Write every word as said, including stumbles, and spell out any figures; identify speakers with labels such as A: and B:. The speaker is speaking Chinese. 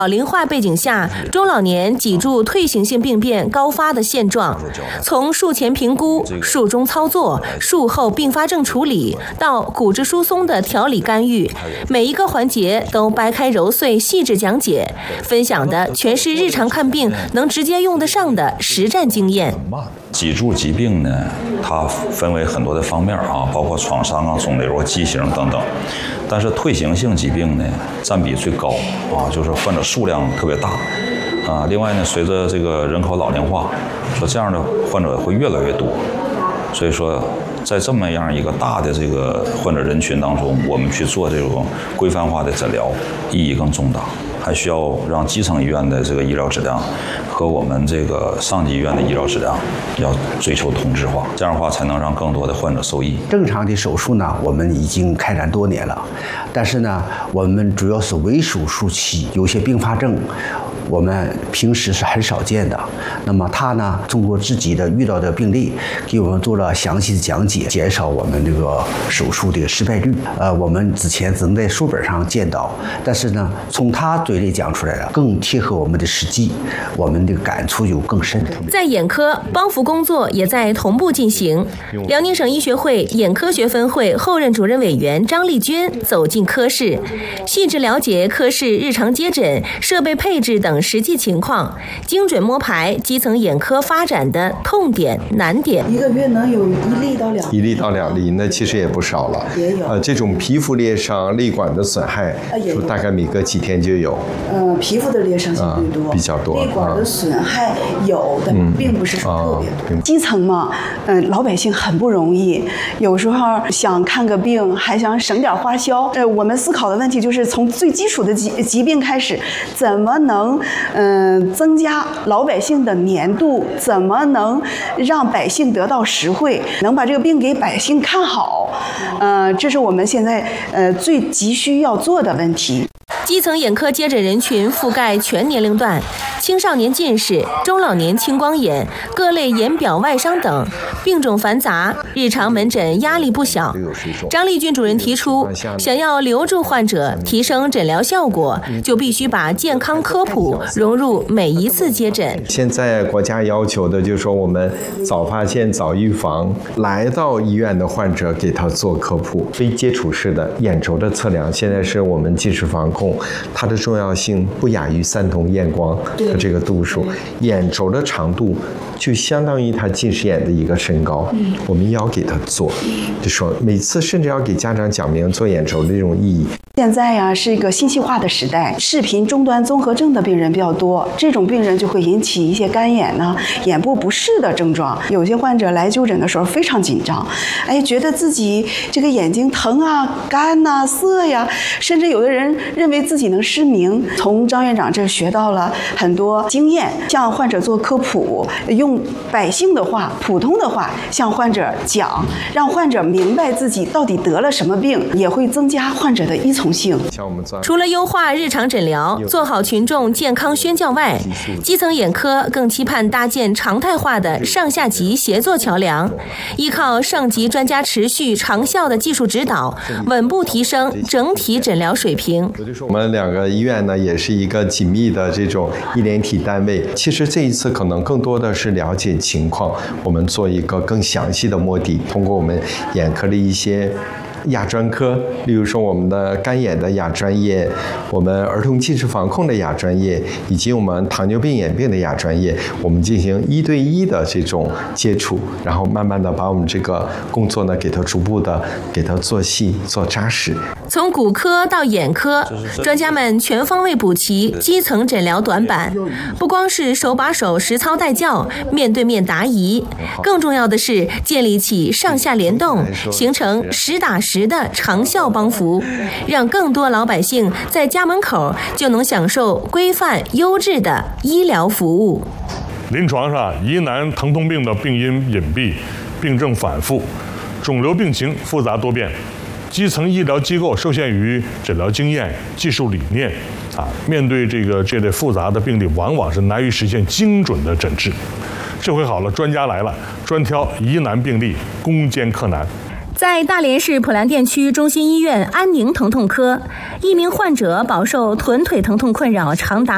A: 老龄化背景下，中老年脊柱退行性病变高发的现状，从术前评估、术中操作、术后并发症处理到骨质疏松的调理干预，每一个环节都掰开揉碎细致讲解，分享的全是日常看病能直接用得上的实战经验。
B: 脊柱疾病呢，它分为很多的方面啊，包括创伤啊、肿瘤、畸形等等。但是退行性疾病呢，占比最高啊，就是患者数量特别大啊。另外呢，随着这个人口老龄化，说这样的患者会越来越多。所以说，在这么样一个大的这个患者人群当中，我们去做这种规范化的诊疗，意义更重大。还需要让基层医院的这个医疗质量和我们这个上级医院的医疗质量要追求同质化，这样的话才能让更多的患者受益。
C: 正常的手术呢，我们已经开展多年了，但是呢，我们主要是微手术期有些并发症，我们平时是很少见的。那么他呢，通过自己的遇到的病例，给我们做了详细的讲解，减少我们这个手术的失败率。呃，我们之前只能在书本上见到，但是呢，从他嘴里讲出来了，更贴合我们的实际，我们的感触就更深。
A: 在眼科，帮扶工作也在同步进行。辽宁省医学会眼科学分会后任主任委员张丽君走进科室，细致了解科室日常接诊、设备配置等实际情况，精准摸排基层眼科发展的痛点、难点。
D: 一个月能有一例到两例，
E: 一例到两例，那其实也不少了。
D: 也有。
E: 呃，这种皮肤裂伤、泪管的损害，就大概每隔几天就有。
D: 呃，皮肤的裂伤相对多，
E: 啊、比较多。
D: 泪管的损害有的，嗯、并不是特别多。
E: 啊、
D: 基层嘛，嗯、呃，老百姓很不容易，有时候想看个病，还想省点花销。呃，我们思考的问题就是从最基础的疾疾病开始，怎么能嗯、呃、增加老百姓的粘度？怎么能让百姓得到实惠？能把这个病给百姓看好？呃，这是我们现在呃最急需要做的问题。
A: 基层眼科接诊人群覆盖全年龄段，青少年近视、中老年青光眼、各类眼表外伤等病种繁杂，日常门诊压力不小。张丽君主任提出，想要留住患者、提升诊疗效果，就必须把健康科普融入每一次接诊。
E: 现在国家要求的就是说，我们早发现、早预防，来到医院的患者给他做科普。非接触式的眼轴的测量，现在是我们近视防控。它的重要性不亚于三瞳验光的这个度数，眼轴的长度就相当于他近视眼的一个身高，嗯、我们也要给他做，就说每次甚至要给家长讲明做眼轴的这种意义。
D: 现在呀、啊、是一个信息化的时代，视频终端综合症的病人比较多，这种病人就会引起一些干眼呢、眼部不适的症状。有些患者来就诊的时候非常紧张，哎，觉得自己这个眼睛疼啊、干呐、涩呀，甚至有的人认为自己能失明。从张院长这学到了很多经验，向患者做科普，用百姓的话、普通的话向患者讲，让患者明白自己到底得了什么病，也会增加患者的依从。
A: 除了优化日常诊疗、做好群众健康宣教外，基层眼科更期盼搭建常态化的上下级协作桥梁，依靠上级专家持续长效的技术指导，稳步提升整体诊疗水平。
E: 我们两个医院呢，也是一个紧密的这种医联体单位。其实这一次可能更多的是了解情况，我们做一个更详细的摸底，通过我们眼科的一些亚专科，例如说我们的干眼的亚专业，我们儿童近视防控的亚专业，以及我们糖尿病眼病的亚专业，我们进行一对一的这种接触，然后慢慢的把我们这个工作呢，给它逐步的给它做细做扎实。
A: 从骨科到眼科，专家们全方位补齐基层诊疗短板，不光是手把手实操带教、面对面答疑，更重要的是建立起上下联动，形成实打实实的长效帮扶，让更多老百姓在家门口就能享受规范优质的医疗服务。
F: 临床上，疑难疼痛病的病因隐蔽，病症反复，肿瘤病情复杂多变，基层医疗机构受限于诊疗经验、技术理念，啊，面对这个这类复杂的病例，往往是难于实现精准的诊治。这回好了，专家来了，专挑疑难病例，攻坚克难。
A: 在大连市普兰店区中心医院安宁疼痛科，一名患者饱受臀腿疼痛困扰长达